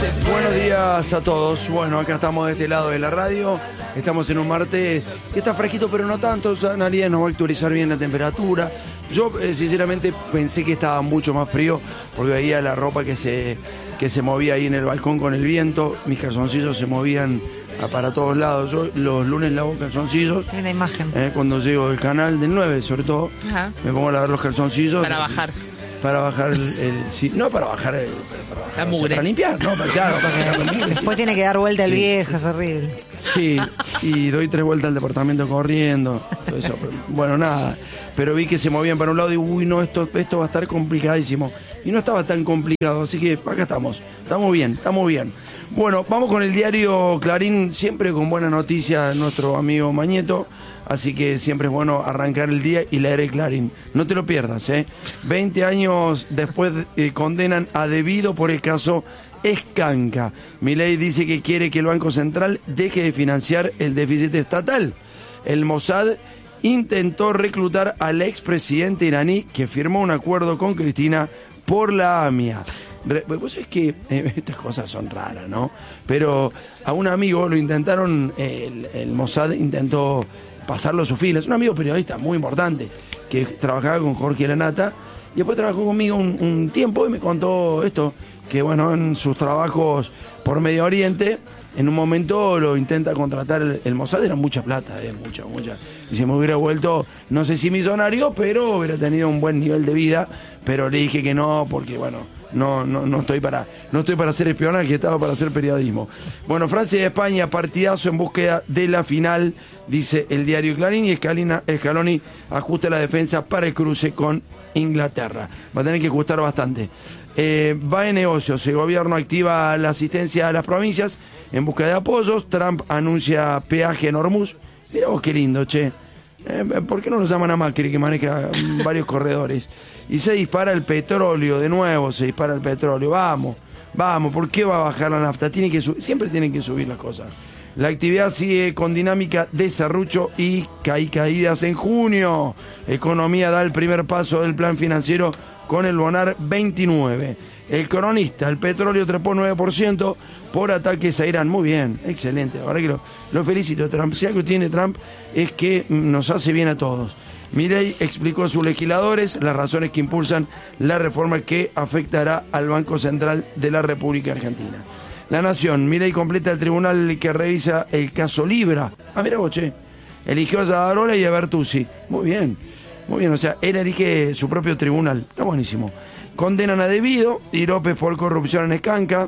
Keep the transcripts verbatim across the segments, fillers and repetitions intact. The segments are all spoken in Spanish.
Buenos días a todos. Bueno, acá estamos de este lado de la radio. Estamos en un martes que está fresquito, pero no tanto. O sea, nadie nos va a actualizar bien la temperatura. Yo, eh, sinceramente, pensé que estaba mucho más frío porque veía la ropa que se, que se movía ahí en el balcón con el viento. Mis calzoncillos se movían para todos lados. Yo los lunes lavo calzoncillos. Una imagen. Eh, cuando llego del canal del nueve, sobre todo, Ajá. me pongo a lavar los calzoncillos. Para bajar. Para bajar el, el sí, no para bajar el para, bajar, la mugre. O sea, para limpiar, no, para, claro, para después tiene que dar vuelta el sí. viejo, es horrible. Sí, y doy tres vueltas al departamento corriendo, todo eso. Bueno, nada, pero vi que se movían para un lado y digo, uy, no, esto, esto va a estar complicadísimo. Y no estaba tan complicado, así que acá estamos, estamos bien, estamos bien. Bueno, vamos con el diario Clarín, siempre con buena noticia nuestro amigo Mañeto. Así que siempre es bueno arrancar el día y leer el Clarín. No te lo pierdas, ¿eh? veinte años después eh, condenan a Debido por el caso Escanca. Milei dice que quiere que el Banco Central deje de financiar el déficit estatal. El Mossad intentó reclutar al expresidente iraní que firmó un acuerdo con Cristina por la A M I A. Vos sabés que eh, estas cosas son raras, ¿no? Pero a un amigo lo intentaron, eh, el, el Mossad intentó pasarlo a sus filas. Un amigo periodista muy importante que trabajaba con Jorge Lanata y después trabajó conmigo un, un tiempo y me contó esto, que bueno, en sus trabajos por Medio Oriente, en un momento lo intenta contratar el, el Mossad, era mucha plata, eh, mucha, mucha. Y se me hubiera vuelto, no sé si millonario, pero hubiera tenido un buen nivel de vida, pero le dije que no, porque bueno, no, no, no estoy para, no estoy para hacer espionaje, estaba para hacer periodismo. Bueno, Francia y España, partidazo en búsqueda de la final, dice el diario Clarín, y Scalina, Scaloni ajusta la defensa para el cruce con Inglaterra. Va a tener que ajustar bastante. Eh, va en negocios, el gobierno activa la asistencia a las provincias en busca de apoyos. Trump anuncia peaje en Hormuz. Mirá vos qué lindo, che. Eh, ¿Por qué no lo llaman a Macri, que maneja varios corredores? Y se dispara el petróleo, de nuevo se dispara el petróleo. Vamos, vamos, ¿por qué va a bajar la nafta? Tiene que subir, siempre tienen que subir las cosas. La actividad sigue con dinámica de serrucho y caí caídas en junio. Economía da el primer paso del plan financiero con el Bonar veintinueve. El cronista, el petróleo trepó nueve por ciento por ataques a Irán. Muy bien, excelente. La verdad que lo, lo felicito a Trump. Si algo tiene Trump es que nos hace bien a todos. Milei explicó a sus legisladores las razones que impulsan la reforma que afectará al Banco Central de la República Argentina. La Nación, Milei completa el tribunal que revisa el caso Libra. Ah, mira vos, che. Eligió a Zadarola y a Bertuzzi. Muy bien, muy bien. O sea, él elige su propio tribunal. Está buenísimo. Condenan a Debido y López por corrupción en Escanca.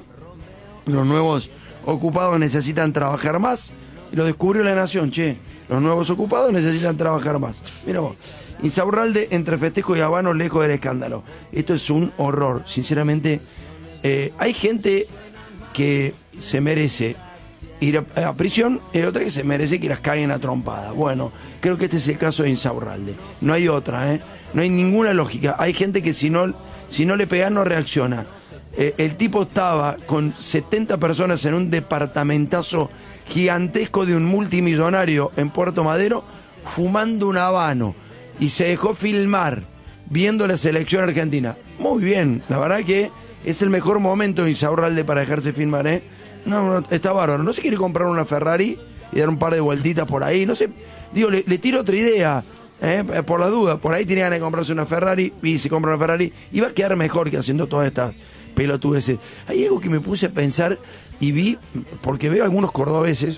Los nuevos ocupados necesitan trabajar más. Y lo descubrió La Nación, che. Los nuevos ocupados necesitan trabajar más. Mira vos. Insaurralde entre festejo y habano lejos del escándalo. Esto es un horror. Sinceramente, eh, hay gente que se merece ir a, a prisión y otra que se merece que las caguen a trompada. Bueno, creo que este es el caso de Insaurralde. No hay otra, ¿eh? No hay ninguna lógica. Hay gente que si no, si no le pegas no reacciona. Eh, el tipo estaba con setenta personas en un departamentazo gigantesco de un multimillonario en Puerto Madero fumando un habano y se dejó filmar viendo la selección argentina. Muy bien, la verdad que es el mejor momento de Insaurralde para dejarse filmar, ¿eh? No, no, está bárbaro. No se quiere comprar una Ferrari y dar un par de vueltitas por ahí, no sé. Digo, le, le tiro otra idea, ¿eh? Por la duda. Por ahí tenía ganas de comprarse una Ferrari y se compra una Ferrari y va a quedar mejor que haciendo todas estas pelotudeces. Hay algo que me puse a pensar y vi, porque veo algunos cordobeses,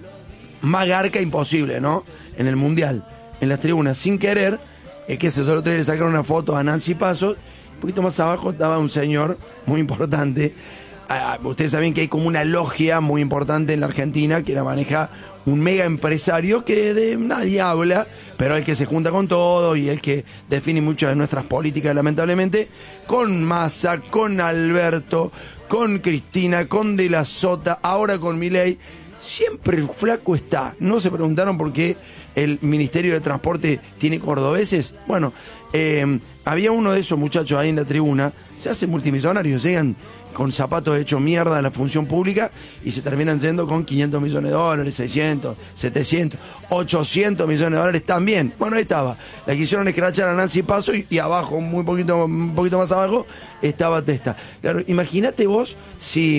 más garca imposible, ¿no? En el Mundial, en las tribunas, sin querer, es que se solo le sacaron una foto a Nancy Pasos. Un poquito más abajo estaba un señor muy importante. Ah, ustedes saben que hay como una logia muy importante en la Argentina que la maneja un mega empresario que de nadie habla, pero el que se junta con todo y el que define muchas de nuestras políticas, lamentablemente, con Massa, con Alberto, con Cristina, con De la Sota, ahora con Milei. Siempre el flaco está. ¿No se preguntaron por qué el Ministerio de Transporte tiene cordobeses? Bueno, eh, había uno de esos muchachos ahí en la tribuna, se hacen multimillonarios, llegan con zapatos hechos mierda a la función pública y se terminan yendo con quinientos millones de dólares, seiscientos, setecientos, ochocientos millones de dólares también. Bueno, ahí estaba. La quisieron escrachar a Nancy Paso y, y abajo, muy poquito, un poquito más abajo, estaba Testa. Claro, imagínate vos si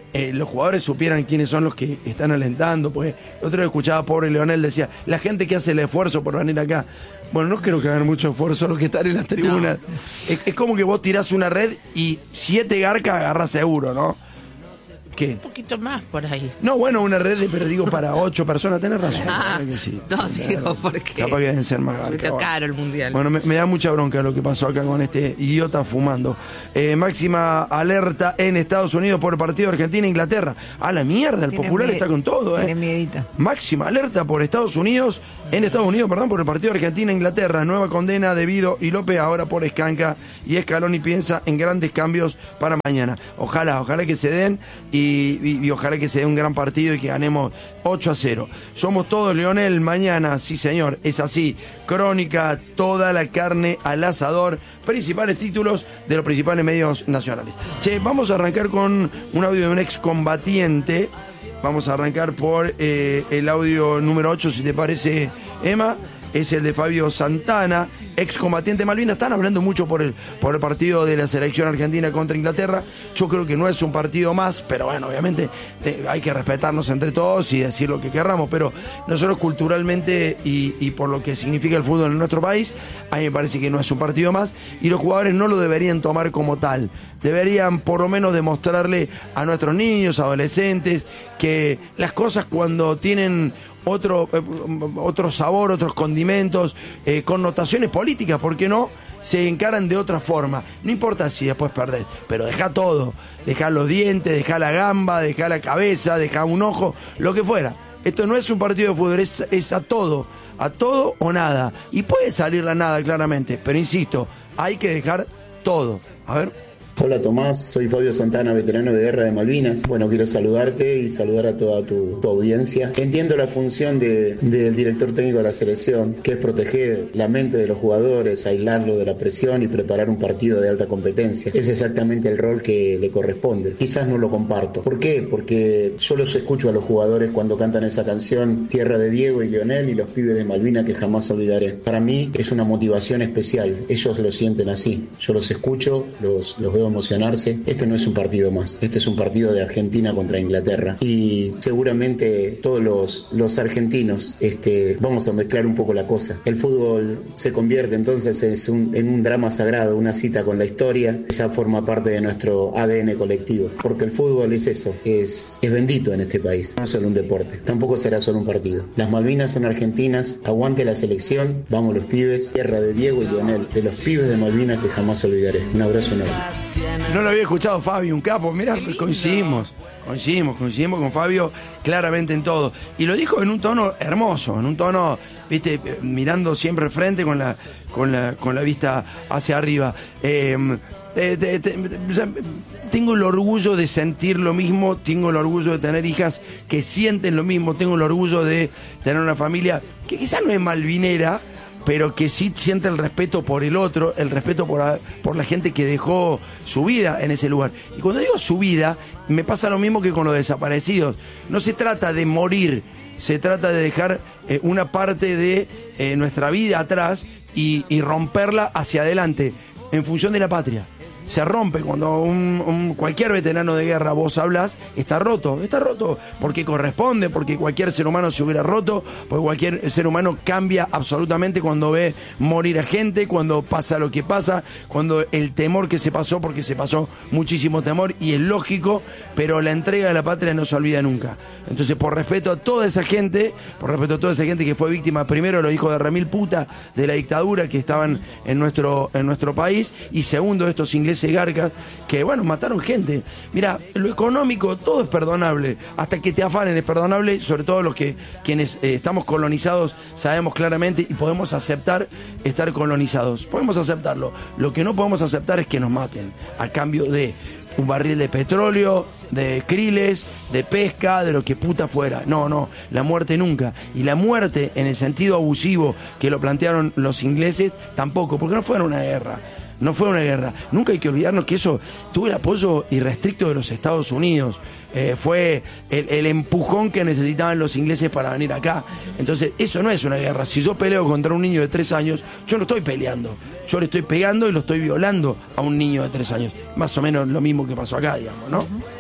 eh, los jugadores supieran quiénes son los que están alentando. Pues el otro día escuchaba, pobre Leonel, decía, la gente que hace el esfuerzo por venir acá. Bueno, no creo que hagan mucho esfuerzo los que están en las tribunas. No. Es, es como que vos tirás una red y siete garcas agarrás seguro, ¿no? ¿Qué? Un poquito más por ahí. No, bueno, una red, de, pero digo para ocho personas, tenés razón. Ah, que sí. No, digo, porque capaz que deben ser más garcas. Está caro el mundial. Bueno, me, me da mucha bronca lo que pasó acá con este idiota fumando. Eh, máxima alerta en Estados Unidos por el partido de Argentina-Inglaterra. A la mierda, el Popular está con todo, ¿eh? Tiene miedita. Máxima alerta por Estados Unidos, en Estados Unidos, perdón, por el partido de Argentina-Inglaterra. Nueva condena debido y López ahora por Escanca y Scaloni piensa en grandes cambios para mañana. Ojalá, ojalá que se den y, y, y ojalá que se dé un gran partido y que ganemos ocho a cero. Somos todos, Leonel, mañana, sí señor, es así. Crónica, toda la carne al asador, principales títulos de los principales medios nacionales. Che, vamos a arrancar con un audio de un excombatiente. Vamos a arrancar por eh, el audio número ocho, si te parece, Emma. Es el de Fabio Santana, excombatiente Malvinas. Están hablando mucho por el, por el partido de la selección argentina contra Inglaterra. Yo creo que no es un partido más, pero bueno, obviamente te, hay que respetarnos entre todos y decir lo que querramos. Pero nosotros culturalmente y, y por lo que significa el fútbol en nuestro país, a mí me parece que no es un partido más y los jugadores no lo deberían tomar como tal. Deberían por lo menos demostrarle a nuestros niños, adolescentes, que las cosas cuando tienen otro, eh, otro sabor, otros condimentos, eh, connotaciones políticas, ¿por qué no? Se encaran de otra forma. No importa si después perdés, pero dejá todo. Dejá los dientes, dejá la gamba, dejá la cabeza, dejá un ojo, lo que fuera. Esto no es un partido de fútbol, es, es a todo, a todo o nada. Y puede salir la nada, claramente, pero insisto, hay que dejar todo. A ver. Hola Tomás, soy Fabio Santana, veterano de Guerra de Malvinas. Bueno, quiero saludarte y saludar a toda tu, tu audiencia. Entiendo la función de, del director técnico de la selección, que es proteger la mente de los jugadores, aislarlo de la presión y preparar un partido de alta competencia. Es exactamente el rol que le corresponde. Quizás no lo comparto. ¿Por qué? Porque yo los escucho a los jugadores cuando cantan esa canción, Tierra de Diego y Leonel y los pibes de Malvinas que jamás olvidaré. Para mí es una motivación especial. Ellos lo sienten así. Yo los escucho, los, los veo emocionarse. Este no es un partido más, este es un partido de Argentina contra Inglaterra y seguramente todos los, los argentinos este, vamos a mezclar un poco la cosa. El fútbol se convierte entonces es un, en un drama sagrado, una cita con la historia, ya forma parte de nuestro A D N colectivo, porque el fútbol es eso, es, es bendito en este país, no es solo un deporte, tampoco será solo un partido. Las Malvinas son argentinas, aguante la selección, vamos los pibes, Tierra de Diego y Leonel, de los pibes de Malvinas que jamás olvidaré. Un abrazo enorme. No lo había escuchado Fabio, un capo. Mirá, coincidimos, coincidimos, coincidimos con Fabio claramente en todo. Y lo dijo en un tono hermoso, en un tono, viste, mirando siempre frente con la, con la, con la vista hacia arriba. Eh, te, te, te, o sea, tengo el orgullo de sentir lo mismo, tengo el orgullo de tener hijas que sienten lo mismo, tengo el orgullo de tener una familia que quizás no es malvinera, pero que sí siente el respeto por el otro, el respeto por, a, por la gente que dejó su vida en ese lugar. Y cuando digo su vida, me pasa lo mismo que con los desaparecidos. No se trata de morir, se trata de dejar eh, una parte de eh, nuestra vida atrás y, y romperla hacia adelante, en función de la patria. Se rompe cuando un, un, cualquier veterano de guerra vos hablas, está roto, está roto porque corresponde, porque cualquier ser humano se hubiera roto, porque cualquier ser humano cambia absolutamente cuando ve morir a gente, cuando pasa lo que pasa, cuando el temor que se pasó, porque se pasó muchísimo temor y es lógico, pero la entrega de la patria no se olvida nunca. Entonces, por respeto a toda esa gente, por respeto a toda esa gente que fue víctima, primero los hijos de remil puta de la dictadura que estaban en nuestro, en nuestro país, y segundo estos ingleses garcas que, bueno, mataron gente. Mira, lo económico todo es perdonable, hasta que te afanen es perdonable, sobre todo los que quienes eh, estamos colonizados sabemos claramente y podemos aceptar estar colonizados, podemos aceptarlo. Lo que no podemos aceptar es que nos maten a cambio de un barril de petróleo, de kriles, de pesca, de lo que puta fuera. No, no, la muerte nunca. Y la muerte en el sentido abusivo que lo plantearon los ingleses tampoco, porque no fue una guerra. No fue una guerra. Nunca hay que olvidarnos que eso tuvo el apoyo irrestricto de los Estados Unidos. Eh, fue el, el empujón que necesitaban los ingleses para venir acá. Entonces, eso no es una guerra. Si yo peleo contra un niño de tres años, yo no estoy peleando. Yo le estoy pegando y lo estoy violando a un niño de tres años. Más o menos lo mismo que pasó acá, digamos, ¿no? Sí.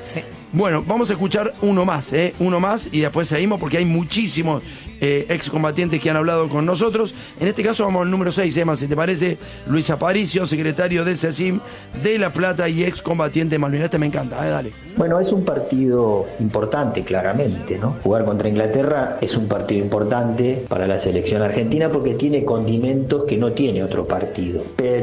Bueno, vamos a escuchar uno más, ¿eh? Uno más y después seguimos porque hay muchísimos eh, excombatientes que han hablado con nosotros. En este caso vamos al número seis, Emma, si te parece. Luis Aparicio, secretario del CECIM de La Plata y excombatiente de Malvinas. Este me encanta, ¿eh? Dale. Bueno, es un partido importante, claramente, ¿no? Jugar contra Inglaterra es un partido importante para la selección argentina porque tiene condimentos que no tiene otro partido.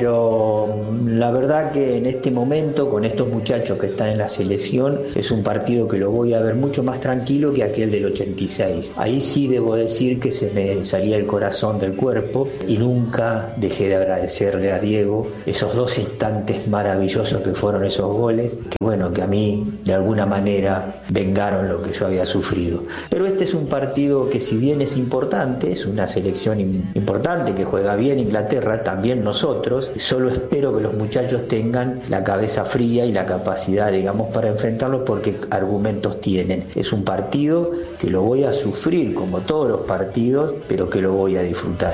Pero la verdad que en este momento, con estos muchachos que están en la selección, es un partido que lo voy a ver mucho más tranquilo que aquel del ochenta y seis. Ahí sí debo decir que se me salía el corazón del cuerpo y nunca dejé de agradecerle a Diego esos dos instantes maravillosos que fueron esos goles, que bueno, que a mí de alguna manera vengaron lo que yo había sufrido. Pero este es un partido que, si bien es importante, es una selección importante que juega bien Inglaterra, también nosotros. Solo espero que los muchachos tengan la cabeza fría y la capacidad, digamos, para enfrentarlos, porque argumentos tienen. Es un partido que lo voy a sufrir como todos los partidos, pero que lo voy a disfrutar.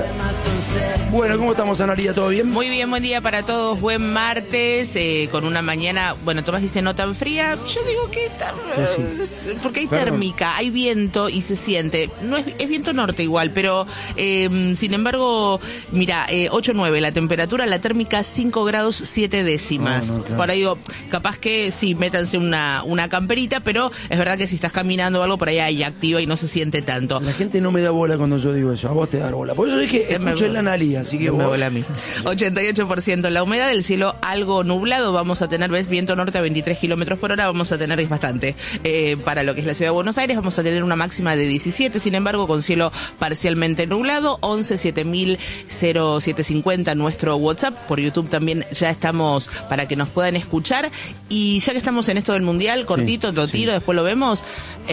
Bueno, ¿cómo estamos, Analia? ¿Todo bien? Muy bien, buen día para todos, buen martes, eh, con una mañana, bueno, Tomás dice no tan fría, yo digo que está, Sí, sí. porque hay Perdón. térmica, hay viento y se siente, no es, es viento norte igual, pero eh, sin embargo, mira, eh, ocho nueve la temperatura, la térmica cinco grados siete décimas, No, no, claro. por ahí digo, capaz que sí, métanse una, una camperita, pero es verdad que si estás caminando o algo por ahí hay activa y no se siente tanto. La gente no me da bola cuando yo digo eso. A vos te da bola. Por eso dije, Que me- escuché la Analia, así que Que me vos... vuela a mí. ochenta y ocho por ciento la humedad, el cielo algo nublado, vamos a tener, ves, viento norte a veintitrés kilómetros por hora, vamos a tener, es bastante, eh, para lo que es la ciudad de Buenos Aires, vamos a tener una máxima de diecisiete, sin embargo, con cielo parcialmente nublado, once siete mil cero siete cincuenta nuestro WhatsApp, por YouTube también ya estamos para que nos puedan escuchar, y ya que estamos en esto del Mundial, cortito, lo tiro, después lo vemos,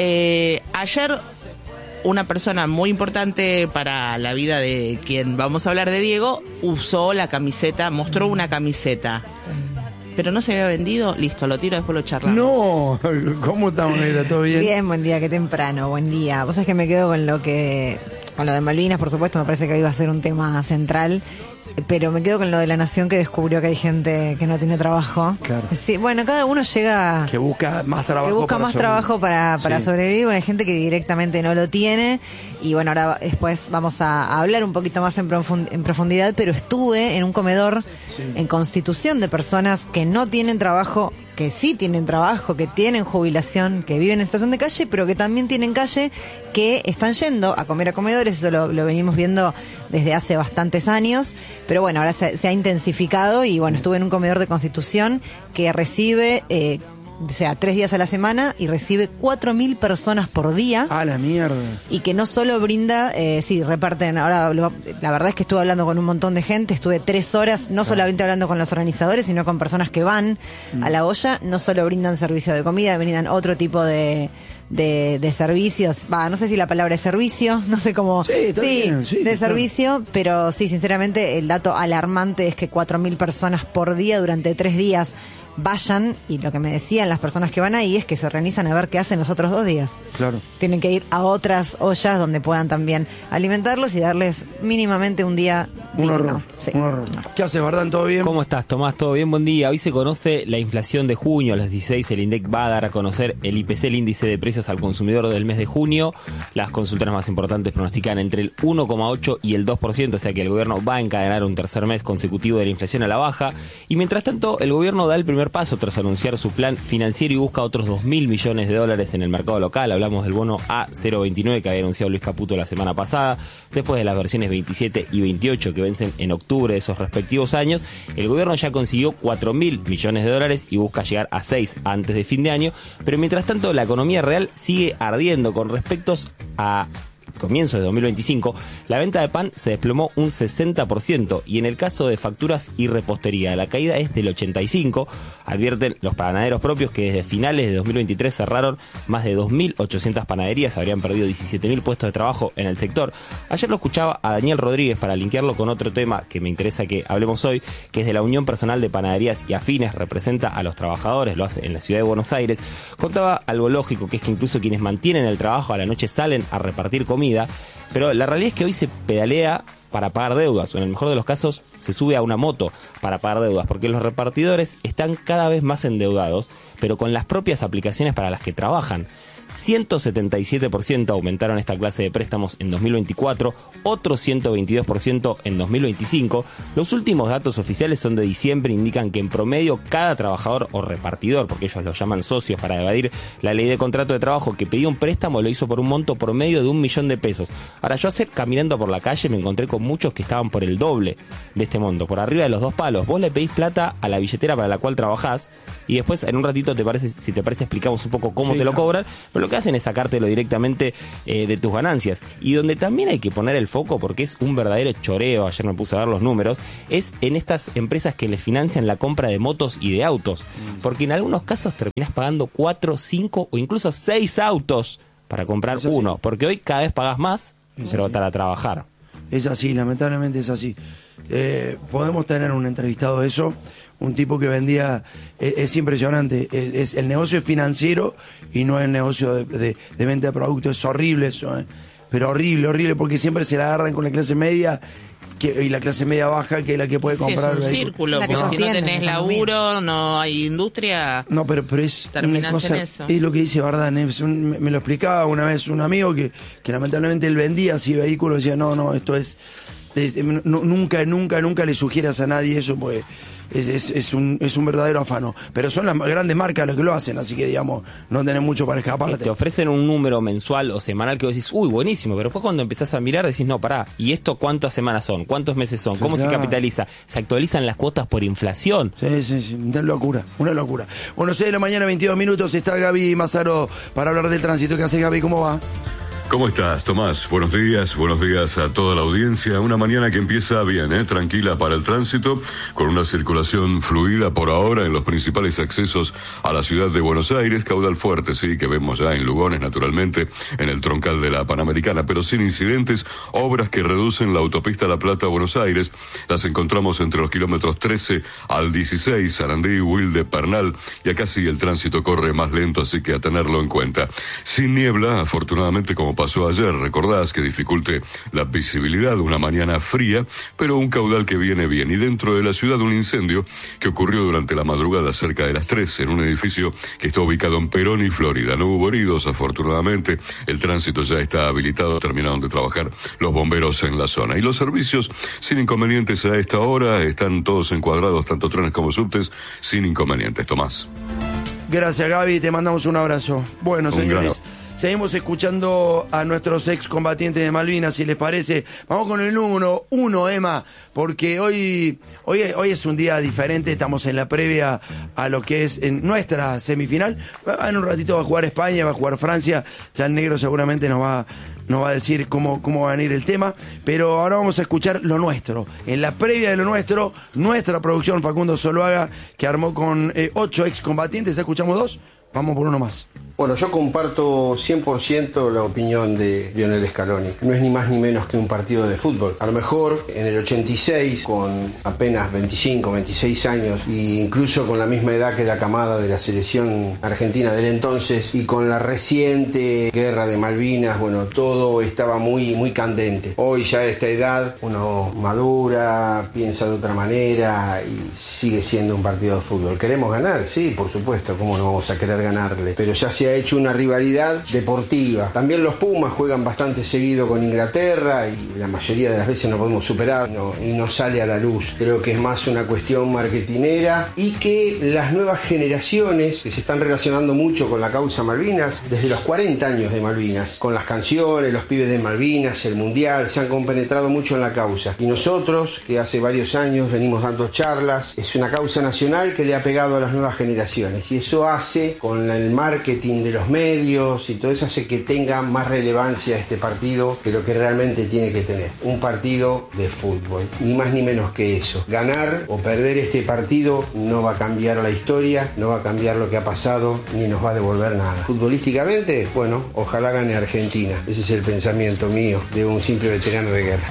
eh, ayer una persona muy importante para la vida de quien vamos a hablar, de Diego, usó la camiseta, mostró una camiseta. Pero no se había vendido, listo, lo tiro, después lo charlamos. No, ¿cómo estamos, Negra? ¿Todo bien? Bien, buen día, qué temprano, buen día. Vos sabés que me quedo con lo que, con lo de Malvinas, por supuesto, me parece que hoy va a ser un tema central, pero me quedo con lo de La Nación, que descubrió que hay gente que no tiene trabajo. Claro. Sí, bueno, cada uno llega... Que busca más trabajo. que busca para más sobrevivir. trabajo para, para Sí. sobrevivir. Bueno, hay gente que directamente no lo tiene. Y bueno, ahora después vamos a, a hablar un poquito más en, profund- en profundidad, pero estuve en un comedor en Constitución de personas que no tienen trabajo, que sí tienen trabajo, que tienen jubilación, que viven en situación de calle, pero que también tienen calle, que están yendo a comer a comedores. Eso lo, lo venimos viendo desde hace bastantes años, pero bueno, ahora se, se ha intensificado. Y bueno, estuve en un comedor de Constitución que recibe... Eh, o sea, tres días a la semana, y recibe cuatro mil personas por día. A la mierda. Y que no solo brinda, eh, sí, reparten, ahora lo- la verdad es que estuve hablando con un montón de gente, estuve tres horas, no solamente hablando con los organizadores, sino con personas que van a la olla, no solo brindan servicio de comida, brindan otro tipo de... De, de servicios, va, no sé si la palabra es servicio, no sé cómo, Sí, está bien, sí, de claro. servicio, pero sí, sinceramente, el dato alarmante es que cuatro mil personas por día durante tres días vayan, y lo que me decían las personas que van ahí es que se organizan a ver qué hacen los otros dos días. Claro. Tienen que ir a otras ollas donde puedan también alimentarlos y darles mínimamente un día Un digno. horror. Sí. Un horror. ¿Qué haces, Bardán? ¿Todo bien? ¿Cómo estás, Tomás? ¿Todo bien? Buen día. Hoy se conoce la inflación de junio. A las dieciséis el INDEC va a dar a conocer el I P C, el índice de precios al consumidor del mes de junio. Las consultoras más importantes pronostican entre el uno coma ocho y el dos por ciento, o sea que el gobierno va a encadenar un tercer mes consecutivo de la inflación a la baja. Y mientras tanto, el gobierno da el primer paso tras anunciar su plan financiero y busca otros dos mil millones de dólares en el mercado local. Hablamos del bono A cero veintinueve que había anunciado Luis Caputo la semana pasada. Después de las versiones veintisiete y veintiocho que vencen en octubre de esos respectivos años, el gobierno ya consiguió cuatro mil millones de dólares y busca llegar a seis antes de fin de año. Pero mientras tanto, la economía real sigue ardiendo con respecto a comienzo de dos mil veinticinco, la venta de pan se desplomó un sesenta por ciento y en el caso de facturas y repostería la caída es del ochenta y cinco por ciento. Advierten los panaderos propios que desde finales de dos mil veintitrés cerraron más de dos mil ochocientas panaderías, habrían perdido diecisiete mil puestos de trabajo en el sector. Ayer lo escuchaba a Daniel Rodríguez para linkearlo con otro tema que me interesa que hablemos hoy, que es de la Unión Personal de Panaderías y Afines, representa a los trabajadores, lo hace en la ciudad de Buenos Aires. Contaba algo lógico, que es que incluso quienes mantienen el trabajo a la noche salen a repartir comida, pero la realidad es que hoy se pedalea para pagar deudas, o en el mejor de los casos se sube a una moto para pagar deudas, porque los repartidores están cada vez más endeudados, pero con las propias aplicaciones para las que trabajan. ciento setenta y siete por ciento aumentaron esta clase de préstamos en dos mil veinticuatro, otro ciento veintidós por ciento en dos mil veinticinco. Los últimos datos oficiales son de diciembre, indican que en promedio cada trabajador o repartidor, porque ellos lo llaman socios para evadir la ley de contrato de trabajo, que pedía un préstamo lo hizo por un monto promedio de un millón de pesos. Ahora, yo ayer caminando por la calle me encontré con muchos que estaban por el doble de este monto, por arriba de los dos palos. Vos le pedís plata a la billetera para la cual trabajás y después en un ratito, te parece, si te parece, explicamos un poco cómo sí, te lo claro. cobran. Pero lo que hacen es sacártelo directamente eh, de tus ganancias. Y donde también hay que poner el foco, porque es un verdadero choreo, ayer me puse a ver los números, es en estas empresas que le financian la compra de motos y de autos. Porque en algunos casos terminás pagando cuatro, cinco o incluso seis autos para comprar Eso uno. sí. Porque hoy cada vez pagas más, Eso pero sí. para trabajar. Es así, lamentablemente es así. Eh, podemos tener un entrevistado de eso, un tipo que vendía, eh, es impresionante, es, es el negocio es financiero y no el negocio de, de, de venta de productos, es horrible eso, eh. pero horrible, horrible, porque siempre se la agarran con la clase media que, y la clase media baja, que es la que puede Sí, comprar es un el vehículo. círculo, La que porque si no sostiene tenés la economía. laburo, no hay industria. No, pero, pero es Terminás una cosa, en eso. es lo que dice Bardán, es un- me, me lo explicaba una vez un amigo que, que lamentablemente él vendía así vehículos, decía, no, no, esto es, es- no- nunca, nunca, nunca le sugieras a nadie eso, pues es, es, es un, es un verdadero afano. Pero son las grandes marcas las que lo hacen, así que digamos, no tenés mucho para escaparte. Te ofrecen un número mensual o semanal que vos decís, uy, buenísimo, pero después cuando empezás a mirar decís, no, pará, ¿y esto cuántas semanas son? ¿Cuántos meses son? Sí, ¿Cómo se claro. capitaliza? ¿Se actualizan las cuotas por inflación? Sí, sí, sí, una locura, una locura. Bueno, seis de la mañana, veintidós minutos, está Gaby Mazaro para hablar del tránsito. ¿Qué hace, Gaby? ¿Cómo va? ¿Cómo estás, Tomás? Buenos días, buenos días a toda la audiencia. Una mañana que empieza bien, ¿eh? Tranquila para el tránsito, con una circulación fluida por ahora en los principales accesos a la ciudad de Buenos Aires. Caudal fuerte, sí, que vemos ya en Lugones, naturalmente, en el troncal de la Panamericana, pero sin incidentes. Obras que reducen la autopista La Plata-Buenos Aires. Las encontramos entre los kilómetros trece al dieciséis, Sarandí, Wilde, Pernal, y acá sí el tránsito corre más lento, así que a tenerlo en cuenta. Sin niebla, afortunadamente, como pasó ayer, recordás que dificulte la visibilidad, una mañana fría, pero un caudal que viene bien. Y dentro de la ciudad un incendio que ocurrió durante la madrugada cerca de las tres en un edificio que está ubicado en Perón y Florida. No hubo heridos, afortunadamente, el tránsito ya está habilitado, terminaron de trabajar los bomberos en la zona. Y los servicios sin inconvenientes a esta hora, están todos encuadrados, tanto trenes como subtes, sin inconvenientes. Tomás. Gracias, Gaby, te mandamos un abrazo. Bueno, Un señores, gran- seguimos escuchando a nuestros excombatientes de Malvinas, si les parece. Vamos con el número uno, Emma, porque hoy, hoy, hoy es un día diferente, estamos en la previa a lo que es en nuestra semifinal. En un ratito va a jugar España, va a jugar Francia, ya el negro seguramente nos va, nos va a decir cómo, cómo va a venir el tema, pero ahora vamos a escuchar lo nuestro. En la previa de lo nuestro, nuestra producción Facundo Zuluaga, que armó con eh, ocho excombatientes, ¿ya escuchamos dos? Vamos por uno más. Bueno, yo comparto cien por ciento la opinión de Lionel Scaloni. No es ni más ni menos que un partido de fútbol. A lo mejor en el ochenta y seis, con apenas veinticinco, veintiséis años, e incluso con la misma edad que la camada de la selección argentina del entonces, y con la reciente guerra de Malvinas, bueno, todo estaba muy, muy candente. Hoy ya a esta edad uno madura, piensa de otra manera y sigue siendo un partido de fútbol. ¿Queremos ganar? Sí, por supuesto, ¿cómo no vamos a querer ganarle? Pero ya se ha hecho una rivalidad deportiva. También los Pumas juegan bastante seguido con Inglaterra y la mayoría de las veces no podemos superar no, y no sale a la luz. Creo que es más una cuestión marketinera y que las nuevas generaciones que se están relacionando mucho con la causa Malvinas, desde los cuarenta años de Malvinas, con las canciones, los pibes de Malvinas, el Mundial, se han compenetrado mucho en la causa. Y nosotros, que hace varios años venimos dando charlas, es una causa nacional que le ha pegado a las nuevas generaciones y eso hace, con el marketing de los medios y todo eso, hace que tenga más relevancia este partido que lo que realmente tiene que tener. Un partido de fútbol, ni más ni menos que eso. Ganar o perder este partido no va a cambiar la historia, no va a cambiar lo que ha pasado, ni nos va a devolver nada. Futbolísticamente, bueno, ojalá gane Argentina. Ese es el pensamiento mío de un simple veterano de guerra.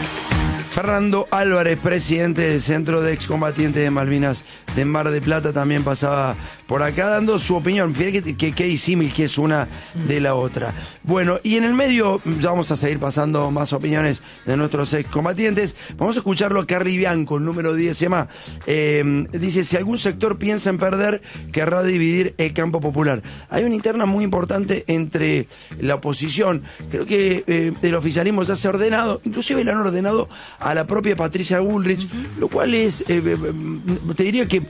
Fernando Álvarez, presidente del Centro de Excombatientes de Malvinas de Mar del Plata, también pasaba por acá dando su opinión. Fíjate que, que, que disímil que es una de la otra. Bueno, y en el medio, ya vamos a seguir pasando más opiniones de nuestros excombatientes. Vamos a escucharlo a Carri Bianco, el número diez E M A. Eh, dice, si algún sector piensa en perder, querrá dividir el campo popular. Hay una interna muy importante entre la oposición. Creo que eh, el oficialismo ya se ha ordenado, inclusive le han ordenado a la propia Patricia Bullrich, uh-huh. lo cual es, eh, eh, te diría que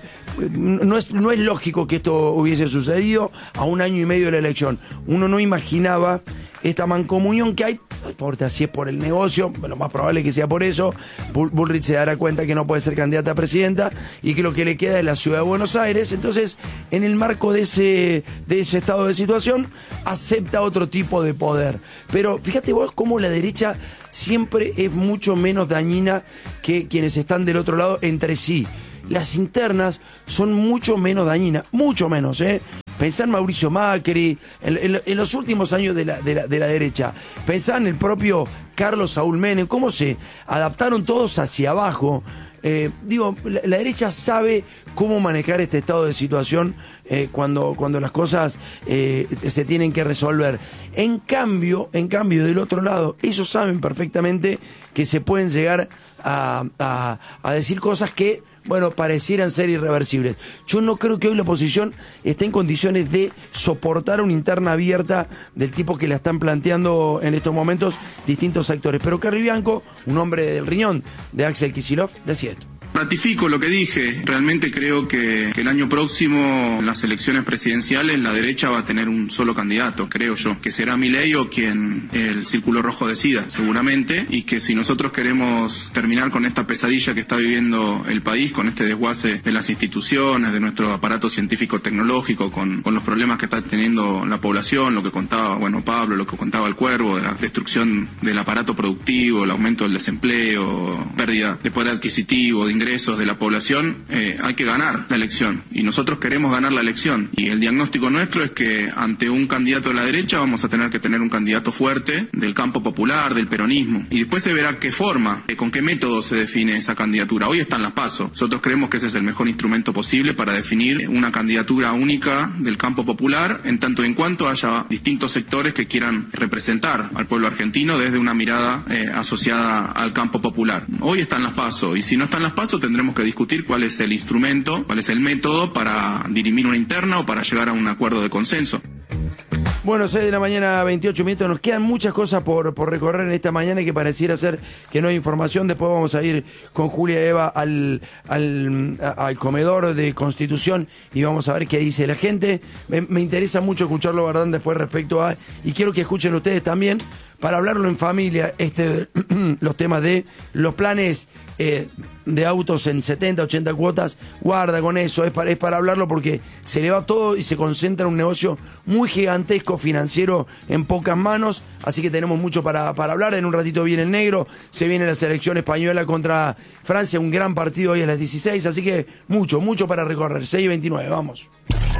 no es, no es lógico que esto hubiese sucedido a un año y medio de la elección. Uno no imaginaba esta mancomunión que hay, no importa si es por el negocio, lo más probable es que sea por eso. Bullrich se dará cuenta que no puede ser candidata a presidenta y que lo que le queda es la ciudad de Buenos Aires. Entonces, en el marco de ese, de ese estado de situación, acepta otro tipo de poder. Pero fíjate vos cómo la derecha siempre es mucho menos dañina que quienes están del otro lado entre sí. Las internas son mucho menos dañinas, mucho menos, ¿eh? Pensá en Mauricio Macri, en, en, en los últimos años de la, de, la, de la derecha. Pensá en el propio Carlos Saúl Menem, cómo se adaptaron todos hacia abajo. Eh, digo, la, la derecha sabe cómo manejar este estado de situación eh, cuando, cuando las cosas eh, se tienen que resolver. En cambio, en cambio, del otro lado, ellos saben perfectamente que se pueden llegar a, a, a decir cosas que, bueno, parecieran ser irreversibles. Yo no creo que hoy la oposición esté en condiciones de soportar una interna abierta del tipo que la están planteando en estos momentos distintos sectores. Pero Carri Bianco, un hombre del riñón de Axel Kicillof, decía esto. Ratifico lo que dije. Realmente creo que, que el año próximo, en las elecciones presidenciales, la derecha va a tener un solo candidato, creo yo, que será Milei o quien el Círculo Rojo decida, seguramente, y que si nosotros queremos terminar con esta pesadilla que está viviendo el país, con este desguace de las instituciones, de nuestro aparato científico-tecnológico, con, con los problemas que está teniendo la población, lo que contaba, bueno, Pablo, lo que contaba el Cuervo, de la destrucción del aparato productivo, el aumento del desempleo, pérdida de poder adquisitivo, de ingresos de la población, eh, hay que ganar la elección y nosotros queremos ganar la elección y el diagnóstico nuestro es que ante un candidato de la derecha vamos a tener que tener un candidato fuerte del campo popular, del peronismo y después se verá qué forma, eh, con qué método se define esa candidatura. Hoy están las PASO, nosotros creemos que ese es el mejor instrumento posible para definir una candidatura única del campo popular en tanto en cuanto haya distintos sectores que quieran representar al pueblo argentino desde una mirada eh, asociada al campo popular. Hoy están las PASO y si no están las PASO tendremos que discutir cuál es el instrumento, cuál es el método para dirimir una interna o para llegar a un acuerdo de consenso. Bueno, seis de la mañana, veintiocho minutos. Nos quedan muchas cosas por, por recorrer en esta mañana y que pareciera ser que no hay información. Después vamos a ir con Julia Eva al, al, al comedor de Constitución y vamos a ver qué dice la gente. Me, me interesa mucho escucharlo, ¿verdad? Después respecto a... Y quiero que escuchen ustedes también, para hablarlo en familia, este los temas de los planes eh, de autos en setenta, ochenta cuotas. Guarda con eso, es para, es para hablarlo porque se le va todo y se concentra en un negocio muy gigantesco financiero en pocas manos, así que tenemos mucho para, para hablar. En un ratito viene el negro, se viene la selección española contra Francia, un gran partido hoy a las dieciséis, así que mucho, mucho para recorrer. seis y veintinueve, vamos.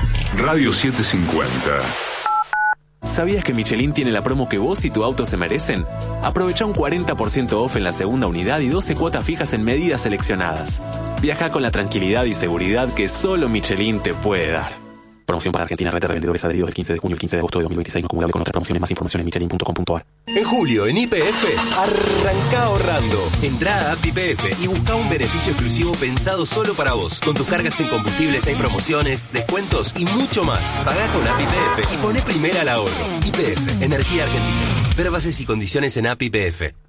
Radio setecientos cincuenta. ¿Sabías que Michelin tiene la promo que vos y tu auto se merecen? Aprovecha un cuarenta por ciento off en la segunda unidad y doce cuotas fijas en medidas seleccionadas. Viaja con la tranquilidad y seguridad que solo Michelin te puede dar. Promoción para Argentina, red de revendedores adheridos del quince de junio al quince de agosto de dos mil veintiséis, no acumulable con otras promociones. Más información en michelin punto com punto a r. En julio, en Y P F, arranca ahorrando. Entrá a App Y P F y busca un beneficio exclusivo pensado solo para vos. Con tus cargas en combustibles hay promociones, descuentos y mucho más. Pagá con App Y P F y poné primera al ahorro. Y P F, Energía Argentina. Ver bases y condiciones en App Y P F.